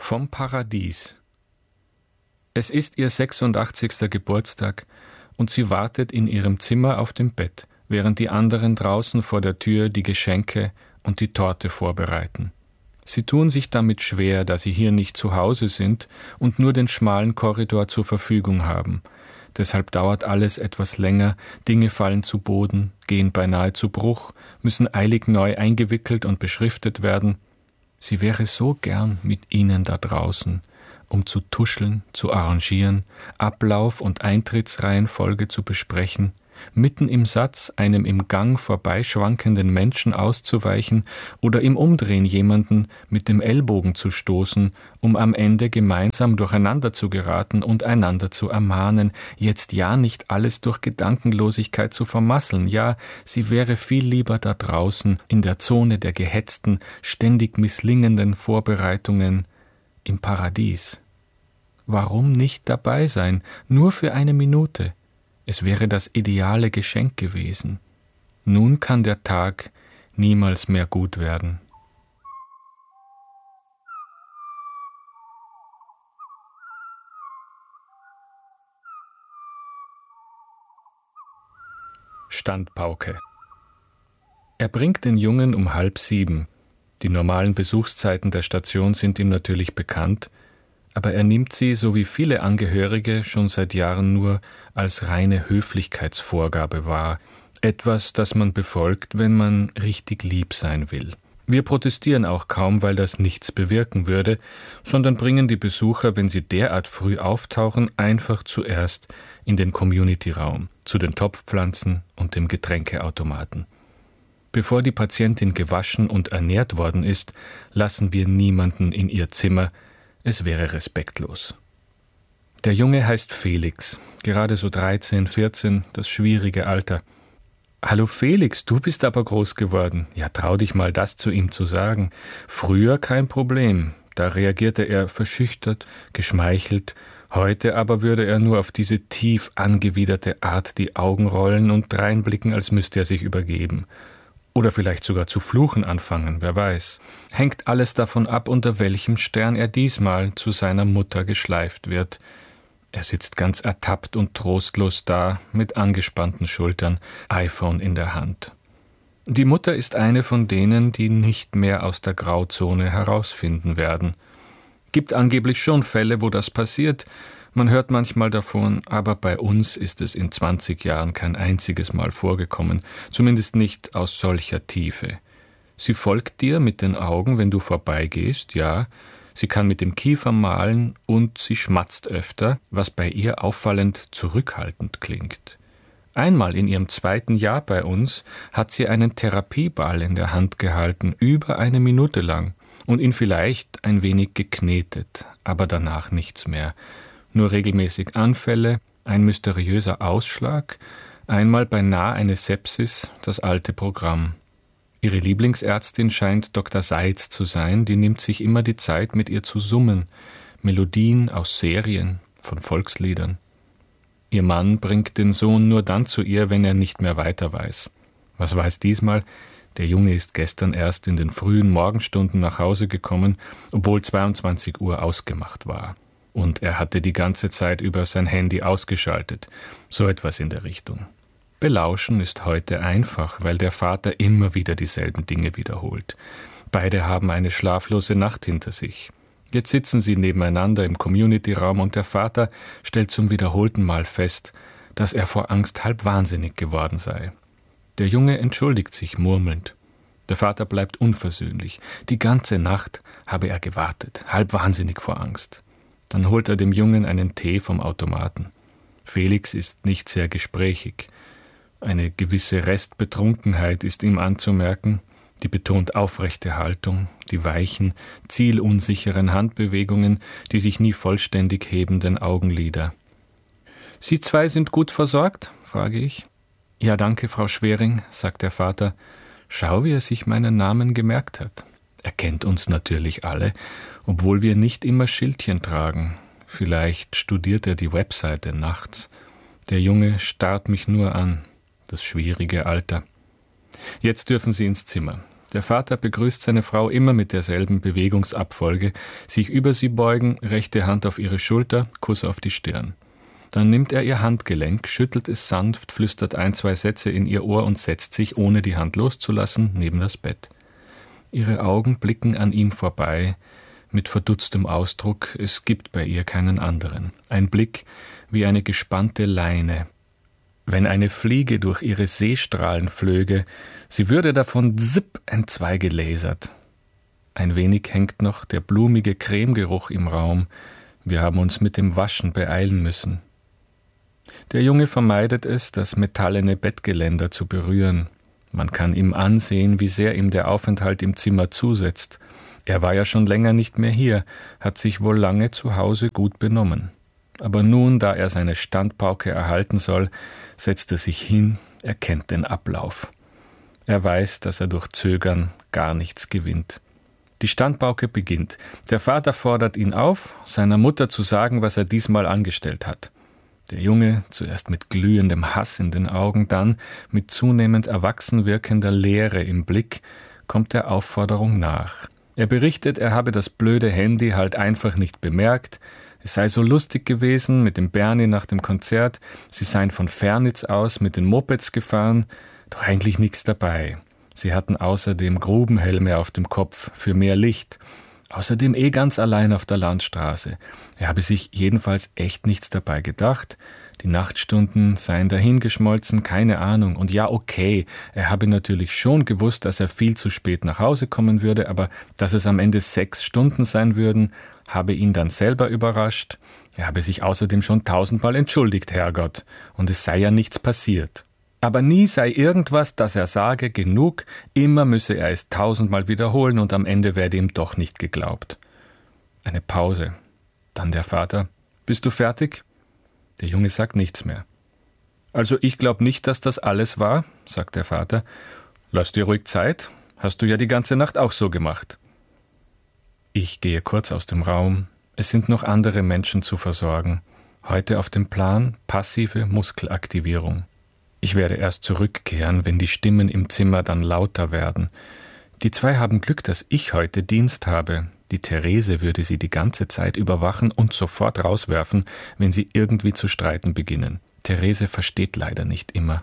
Vom Paradies. Es ist ihr 86. Geburtstag und sie wartet in ihrem Zimmer auf dem Bett, während die anderen draußen vor der Tür die Geschenke und die Torte vorbereiten. Sie tun sich damit schwer, da sie hier nicht zu Hause sind und nur den schmalen Korridor zur Verfügung haben. Deshalb dauert alles etwas länger, Dinge fallen zu Boden, gehen beinahe zu Bruch, müssen eilig neu eingewickelt und beschriftet werden. Sie wäre so gern mit ihnen da draußen, um zu tuscheln, zu arrangieren, Ablauf und Eintrittsreihenfolge zu besprechen, mitten im Satz einem im Gang vorbeischwankenden Menschen auszuweichen oder im Umdrehen jemanden mit dem Ellbogen zu stoßen, um am Ende gemeinsam durcheinander zu geraten und einander zu ermahnen, jetzt ja nicht alles durch Gedankenlosigkeit zu vermasseln, ja, sie wäre viel lieber da draußen, in der Zone der gehetzten, ständig misslingenden Vorbereitungen, im Paradies. Warum nicht dabei sein, nur für eine Minute? Es wäre das ideale Geschenk gewesen. Nun kann der Tag niemals mehr gut werden. Standpauke. Er bringt den Jungen um 6:30. Die normalen Besuchszeiten der Station sind ihm natürlich bekannt, aber er nimmt sie, so wie viele Angehörige, schon seit Jahren nur als reine Höflichkeitsvorgabe wahr, etwas, das man befolgt, wenn man richtig lieb sein will. Wir protestieren auch kaum, weil das nichts bewirken würde, sondern bringen die Besucher, wenn sie derart früh auftauchen, einfach zuerst in den Community-Raum, zu den Topfpflanzen und dem Getränkeautomaten. Bevor die Patientin gewaschen und ernährt worden ist, lassen wir niemanden in ihr Zimmer. Es wäre respektlos. Der Junge heißt Felix, gerade so 13, 14, das schwierige Alter. »Hallo Felix, du bist aber groß geworden. Ja, trau dich mal, das zu ihm zu sagen. Früher kein Problem. Da reagierte er verschüchtert, geschmeichelt. Heute aber würde er nur auf diese tief angewiderte Art die Augen rollen und dreinblicken, als müsste er sich übergeben. Oder vielleicht sogar zu fluchen anfangen, wer weiß. Hängt alles davon ab, unter welchem Stern er diesmal zu seiner Mutter geschleift wird. Er sitzt ganz ertappt und trostlos da, mit angespannten Schultern, iPhone in der Hand. Die Mutter ist eine von denen, die nicht mehr aus der Grauzone herausfinden werden. Gibt angeblich schon Fälle, wo das passiert. Man hört manchmal davon, aber bei uns ist es in 20 Jahren kein einziges Mal vorgekommen, zumindest nicht aus solcher Tiefe. Sie folgt dir mit den Augen, wenn du vorbeigehst, ja, sie kann mit dem Kiefer malen und sie schmatzt öfter, was bei ihr auffallend zurückhaltend klingt. Einmal in ihrem 2. Jahr bei uns hat sie einen Therapieball in der Hand gehalten, über 1 Minute lang, und ihn vielleicht ein wenig geknetet, aber danach nichts mehr. Nur regelmäßig Anfälle, ein mysteriöser Ausschlag, einmal beinahe eine Sepsis, das alte Programm. Ihre Lieblingsärztin scheint Dr. Seitz zu sein, die nimmt sich immer die Zeit, mit ihr zu summen, Melodien aus Serien, von Volksliedern. Ihr Mann bringt den Sohn nur dann zu ihr, wenn er nicht mehr weiter weiß. Was weiß diesmal? Der Junge ist gestern erst in den frühen Morgenstunden nach Hause gekommen, obwohl 22 Uhr ausgemacht war. Und er hatte die ganze Zeit über sein Handy ausgeschaltet. So etwas in der Richtung. Belauschen ist heute einfach, weil der Vater immer wieder dieselben Dinge wiederholt. Beide haben eine schlaflose Nacht hinter sich. Jetzt sitzen sie nebeneinander im Community-Raum und der Vater stellt zum wiederholten Mal fest, dass er vor Angst halb wahnsinnig geworden sei. Der Junge entschuldigt sich murmelnd. Der Vater bleibt unversöhnlich. Die ganze Nacht habe er gewartet, halb wahnsinnig vor Angst. Dann holt er dem Jungen einen Tee vom Automaten. Felix ist nicht sehr gesprächig. Eine gewisse Restbetrunkenheit ist ihm anzumerken, die betont aufrechte Haltung, die weichen, zielunsicheren Handbewegungen, die sich nie vollständig hebenden Augenlider. »Sie zwei sind gut versorgt?« frage ich. »Ja, danke, Frau Schwering«, sagt der Vater. »Schau, wie er sich meinen Namen gemerkt hat. Er kennt uns natürlich alle, obwohl wir nicht immer Schildchen tragen. Vielleicht studiert er die Webseite nachts. Der Junge starrt mich nur an. Das schwierige Alter. Jetzt dürfen Sie ins Zimmer. Der Vater begrüßt seine Frau immer mit derselben Bewegungsabfolge, sich über sie beugen, rechte Hand auf ihre Schulter, Kuss auf die Stirn. Dann nimmt er ihr Handgelenk, schüttelt es sanft, flüstert 1, 2 Sätze in ihr Ohr und setzt sich, ohne die Hand loszulassen, neben das Bett. Ihre Augen blicken an ihm vorbei, mit verdutztem Ausdruck, es gibt bei ihr keinen anderen. Ein Blick wie eine gespannte Leine. Wenn eine Fliege durch ihre Sehstrahlen flöge, sie würde davon zipp entzwei gelasert. Ein wenig hängt noch der blumige Cremegeruch im Raum. Wir haben uns mit dem Waschen beeilen müssen. Der Junge vermeidet es, das metallene Bettgeländer zu berühren. Man kann ihm ansehen, wie sehr ihm der Aufenthalt im Zimmer zusetzt. Er war ja schon länger nicht mehr hier, hat sich wohl lange zu Hause gut benommen. Aber nun, da er seine Standpauke erhalten soll, setzt er sich hin, er kennt den Ablauf. Er weiß, dass er durch Zögern gar nichts gewinnt. Die Standpauke beginnt. Der Vater fordert ihn auf, seiner Mutter zu sagen, was er diesmal angestellt hat. Der Junge, zuerst mit glühendem Hass in den Augen, dann mit zunehmend erwachsen wirkender Leere im Blick, kommt der Aufforderung nach. Er berichtet, er habe das blöde Handy halt einfach nicht bemerkt, es sei so lustig gewesen mit dem Bernie nach dem Konzert, sie seien von Fernitz aus mit den Mopeds gefahren, doch eigentlich nichts dabei. Sie hatten außerdem Grubenhelme auf dem Kopf für mehr Licht. Außerdem ganz allein auf der Landstraße. Er habe sich jedenfalls echt nichts dabei gedacht. Die Nachtstunden seien dahingeschmolzen, keine Ahnung. Und ja, okay, er habe natürlich schon gewusst, dass er viel zu spät nach Hause kommen würde, aber dass es am Ende 6 Stunden sein würden, habe ihn dann selber überrascht. Er habe sich außerdem schon 1000-mal entschuldigt, Herrgott, und es sei ja nichts passiert. Aber nie sei irgendwas, dass er sage, genug, immer müsse er es 1000-mal wiederholen und am Ende werde ihm doch nicht geglaubt. Eine Pause. Dann der Vater: Bist du fertig? Der Junge sagt nichts mehr. Also ich glaube nicht, dass das alles war, sagt der Vater. Lass dir ruhig Zeit, hast du ja die ganze Nacht auch so gemacht. Ich gehe kurz aus dem Raum. Es sind noch andere Menschen zu versorgen. Heute auf dem Plan passive Muskelaktivierung. Ich werde erst zurückkehren, wenn die Stimmen im Zimmer dann lauter werden. Die 2 haben Glück, dass ich heute Dienst habe. Die Therese würde sie die ganze Zeit überwachen und sofort rauswerfen, wenn sie irgendwie zu streiten beginnen. Therese versteht leider nicht immer.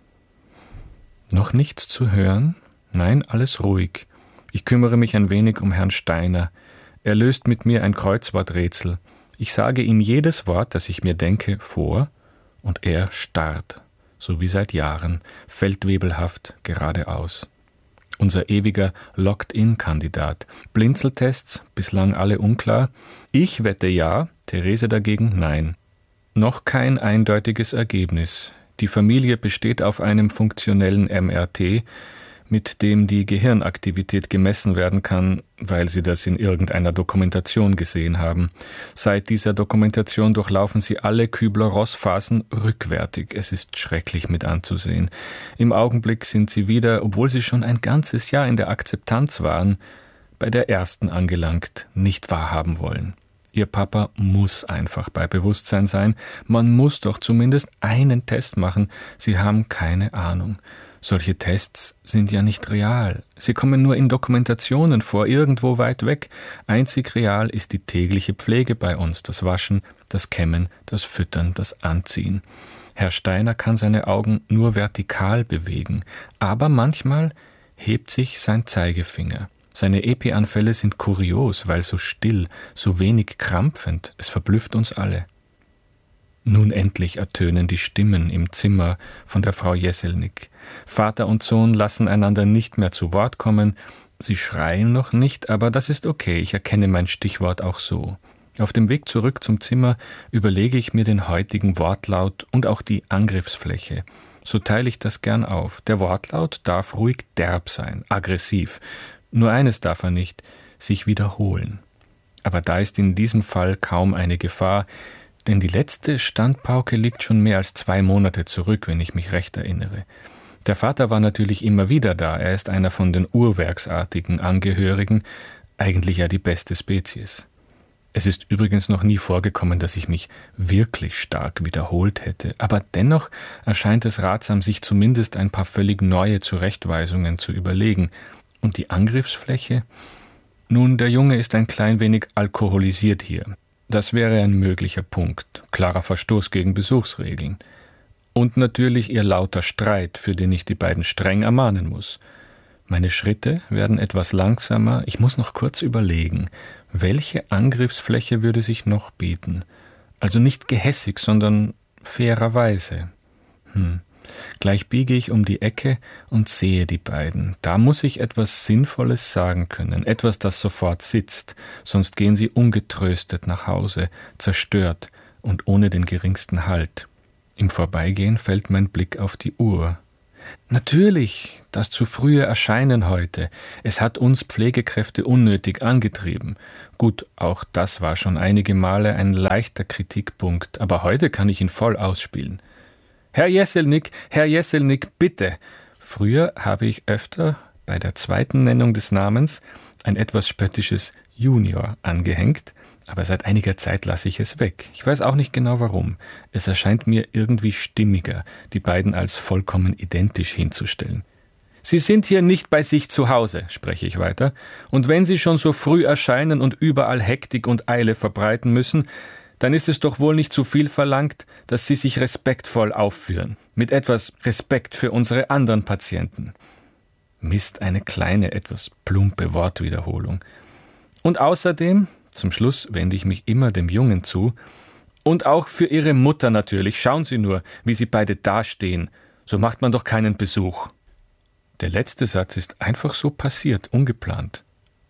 Noch nichts zu hören? Nein, alles ruhig. Ich kümmere mich ein wenig um Herrn Steiner. Er löst mit mir ein Kreuzworträtsel. Ich sage ihm jedes Wort, das ich mir denke, vor, und er starrt, so wie seit Jahren, feldwebelhaft geradeaus. Unser ewiger Locked-in-Kandidat. Blinzeltests, bislang alle unklar. Ich wette ja, Therese dagegen nein. Noch kein eindeutiges Ergebnis. Die Familie besteht auf einem funktionellen MRT, mit dem die Gehirnaktivität gemessen werden kann, weil sie das in irgendeiner Dokumentation gesehen haben. Seit dieser Dokumentation durchlaufen sie alle Kübler-Ross-Phasen rückwärtig. Es ist schrecklich mit anzusehen. Im Augenblick sind sie wieder, obwohl sie schon ein ganzes Jahr in der Akzeptanz waren, bei der ersten angelangt, nicht wahrhaben wollen. Ihr Papa muss einfach bei Bewusstsein sein. Man muss doch zumindest einen Test machen. Sie haben keine Ahnung. Solche Tests sind ja nicht real. Sie kommen nur in Dokumentationen vor, irgendwo weit weg. Einzig real ist die tägliche Pflege bei uns, das Waschen, das Kämmen, das Füttern, das Anziehen. Herr Steiner kann seine Augen nur vertikal bewegen, aber manchmal hebt sich sein Zeigefinger. Seine Epi-Anfälle sind kurios, weil so still, so wenig krampfend, es verblüfft uns alle. Nun endlich ertönen die Stimmen im Zimmer von der Frau Jesselnick. Vater und Sohn lassen einander nicht mehr zu Wort kommen. Sie schreien noch nicht, aber das ist okay, ich erkenne mein Stichwort auch so. Auf dem Weg zurück zum Zimmer überlege ich mir den heutigen Wortlaut und auch die Angriffsfläche. So teile ich das gern auf. Der Wortlaut darf ruhig derb sein, aggressiv. Nur eines darf er nicht, sich wiederholen. Aber da ist in diesem Fall kaum eine Gefahr, denn die letzte Standpauke liegt schon mehr als 2 Monate zurück, wenn ich mich recht erinnere. Der Vater war natürlich immer wieder da, er ist einer von den urwerksartigen Angehörigen, eigentlich ja die beste Spezies. Es ist übrigens noch nie vorgekommen, dass ich mich wirklich stark wiederholt hätte, aber dennoch erscheint es ratsam, sich zumindest ein paar völlig neue Zurechtweisungen zu überlegen. Und die Angriffsfläche? Nun, der Junge ist ein klein wenig alkoholisiert hier. Das wäre ein möglicher Punkt. Klarer Verstoß gegen Besuchsregeln. Und natürlich ihr lauter Streit, für den ich die beiden streng ermahnen muss. Meine Schritte werden etwas langsamer. Ich muss noch kurz überlegen, welche Angriffsfläche würde sich noch bieten? Also nicht gehässig, sondern fairerweise. Gleich biege ich um die Ecke und sehe die beiden. Da muss ich etwas Sinnvolles sagen können, etwas, das sofort sitzt, sonst gehen sie ungetröstet nach Hause, zerstört und ohne den geringsten Halt. Im Vorbeigehen fällt mein Blick auf die Uhr. Natürlich, das zu frühe Erscheinen heute. Es hat uns Pflegekräfte unnötig angetrieben. Gut, auch das war schon einige Male ein leichter Kritikpunkt, aber heute kann ich ihn voll ausspielen. Herr Jesselnick, bitte! Früher habe ich öfter bei der zweiten Nennung des Namens ein etwas spöttisches Junior angehängt, aber seit einiger Zeit lasse ich es weg. Ich weiß auch nicht genau warum. Es erscheint mir irgendwie stimmiger, die beiden als vollkommen identisch hinzustellen. Sie sind hier nicht bei sich zu Hause, spreche ich weiter, und wenn Sie schon so früh erscheinen und überall Hektik und Eile verbreiten müssen, dann ist es doch wohl nicht zu viel verlangt, dass Sie sich respektvoll aufführen, mit etwas Respekt für unsere anderen Patienten. Mist, eine kleine, etwas plumpe Wortwiederholung. Und außerdem, zum Schluss wende ich mich immer dem Jungen zu, und auch für Ihre Mutter natürlich, schauen Sie nur, wie Sie beide dastehen, so macht man doch keinen Besuch. Der letzte Satz ist einfach so passiert, ungeplant.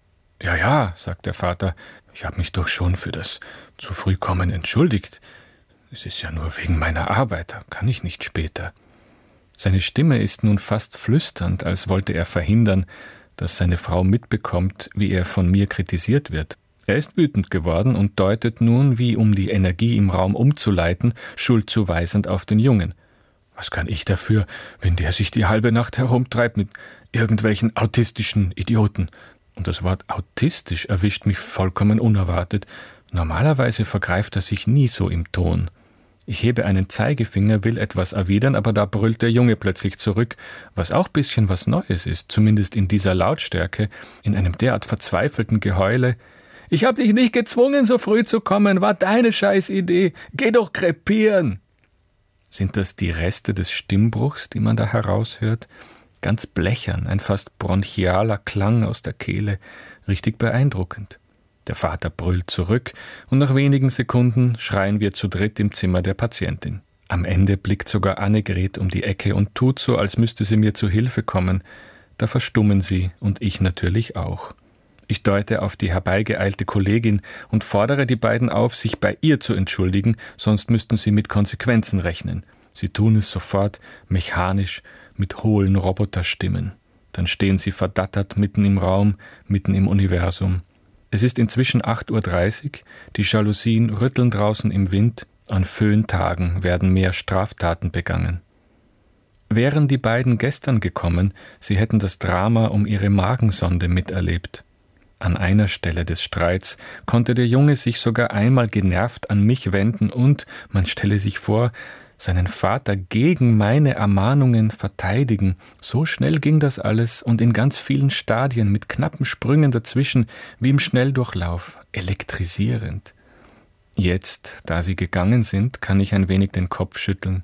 Ja, sagt der Vater, ich habe mich doch schon für das zu früh kommen entschuldigt. Es ist ja nur wegen meiner Arbeit, da kann ich nicht später. Seine Stimme ist nun fast flüsternd, als wollte er verhindern, dass seine Frau mitbekommt, wie er von mir kritisiert wird. Er ist wütend geworden und deutet nun, wie um die Energie im Raum umzuleiten, schuldzuweisend auf den Jungen. Was kann ich dafür, wenn der sich die halbe Nacht herumtreibt mit irgendwelchen autistischen Idioten? Und das Wort autistisch erwischt mich vollkommen unerwartet. Normalerweise vergreift er sich nie so im Ton. Ich hebe einen Zeigefinger, will etwas erwidern, aber da brüllt der Junge plötzlich zurück, was auch bisschen was Neues ist, zumindest in dieser Lautstärke, in einem derart verzweifelten Geheule. Ich hab dich nicht gezwungen, so früh zu kommen, war deine Scheißidee, geh doch krepieren! Sind das die Reste des Stimmbruchs, die man da heraushört? Ganz blechern, ein fast bronchialer Klang aus der Kehle, richtig beeindruckend. Der Vater brüllt zurück und nach wenigen Sekunden schreien wir zu dritt im Zimmer der Patientin. Am Ende blickt sogar Annegret um die Ecke und tut so, als müsste sie mir zu Hilfe kommen. Da verstummen sie und ich natürlich auch. Ich deute auf die herbeigeeilte Kollegin und fordere die beiden auf, sich bei ihr zu entschuldigen, sonst müssten sie mit Konsequenzen rechnen. Sie tun es sofort, mechanisch, mit hohlen Roboterstimmen. Dann stehen sie verdattert mitten im Raum, mitten im Universum. Es ist inzwischen 8:30 Uhr, die Jalousien rütteln draußen im Wind, an Föhntagen werden mehr Straftaten begangen. Wären die beiden gestern gekommen, sie hätten das Drama um ihre Magensonde miterlebt. An einer Stelle des Streits konnte der Junge sich sogar einmal genervt an mich wenden und, man stelle sich vor, seinen Vater gegen meine Ermahnungen verteidigen. So schnell ging das alles und in ganz vielen Stadien mit knappen Sprüngen dazwischen, wie im Schnelldurchlauf, elektrisierend. Jetzt, da sie gegangen sind, kann ich ein wenig den Kopf schütteln.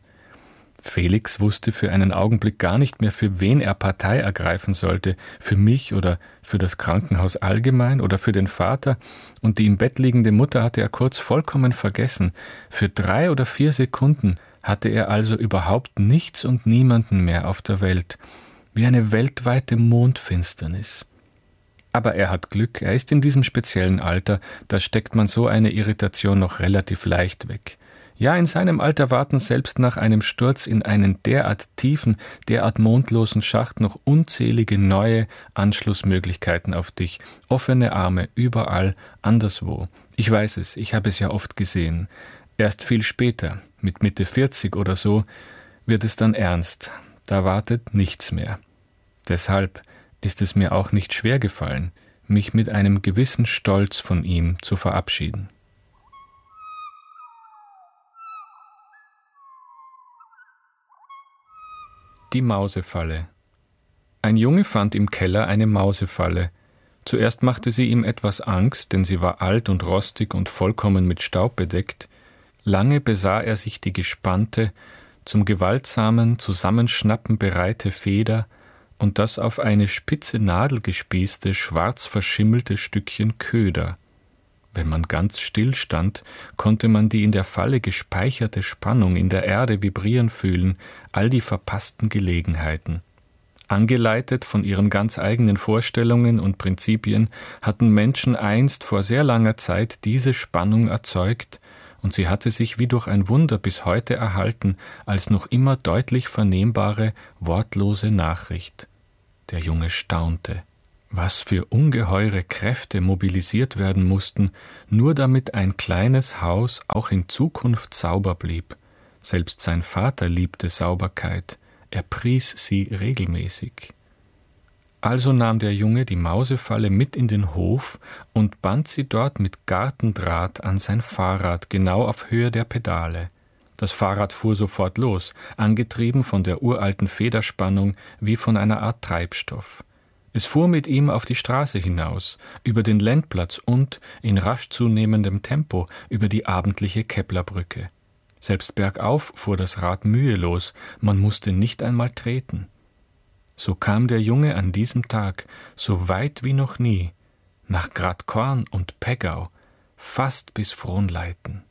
Felix wusste für einen Augenblick gar nicht mehr, für wen er Partei ergreifen sollte, für mich oder für das Krankenhaus allgemein oder für den Vater, und die im Bett liegende Mutter hatte er kurz vollkommen vergessen. Für 3 oder 4 Sekunden hatte er also überhaupt nichts und niemanden mehr auf der Welt, wie eine weltweite Mondfinsternis. Aber er hat Glück, er ist in diesem speziellen Alter, da steckt man so eine Irritation noch relativ leicht weg. Ja, in seinem Alter warten selbst nach einem Sturz in einen derart tiefen, derart mondlosen Schacht noch unzählige neue Anschlussmöglichkeiten auf dich. Offene Arme, überall, anderswo. Ich weiß es, ich habe es ja oft gesehen. Erst viel später, mit Mitte 40 oder so, wird es dann ernst. Da wartet nichts mehr. Deshalb ist es mir auch nicht schwer gefallen, mich mit einem gewissen Stolz von ihm zu verabschieden. Die Mausefalle. Ein Junge fand im Keller eine Mausefalle. Zuerst machte sie ihm etwas Angst, denn sie war alt und rostig und vollkommen mit Staub bedeckt. Lange besah er sich die gespannte, zum gewaltsamen Zusammenschnappen bereite Feder und das auf eine spitze Nadel gespießte, schwarz verschimmelte Stückchen Köder. Wenn man ganz still stand, konnte man die in der Falle gespeicherte Spannung in der Erde vibrieren fühlen, all die verpassten Gelegenheiten. Angeleitet von ihren ganz eigenen Vorstellungen und Prinzipien hatten Menschen einst vor sehr langer Zeit diese Spannung erzeugt, und sie hatte sich wie durch ein Wunder bis heute erhalten als noch immer deutlich vernehmbare, wortlose Nachricht. Der Junge staunte. Was für ungeheure Kräfte mobilisiert werden mussten, nur damit ein kleines Haus auch in Zukunft sauber blieb. Selbst sein Vater liebte Sauberkeit. Er pries sie regelmäßig. Also nahm der Junge die Mausefalle mit in den Hof und band sie dort mit Gartendraht an sein Fahrrad, genau auf Höhe der Pedale. Das Fahrrad fuhr sofort los, angetrieben von der uralten Federspannung wie von einer Art Treibstoff. Es fuhr mit ihm auf die Straße hinaus, über den Lendplatz und, in rasch zunehmendem Tempo, über die abendliche Keplerbrücke. Selbst bergauf fuhr das Rad mühelos, man musste nicht einmal treten. So kam der Junge an diesem Tag, so weit wie noch nie, nach Gradkorn und Peggau, fast bis Fronleiten.